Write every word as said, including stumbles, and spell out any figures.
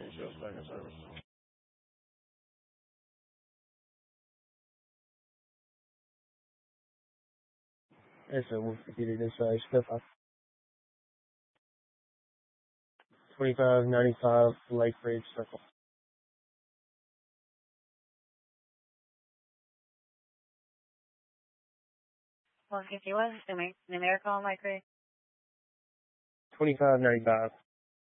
Show second service. Yes, sir. We'll get it inside. Step up. twenty-five ninety-five Lake Ridge Circle. one fifty-one, numerical on Lake Ridge. twenty-five ninety-five.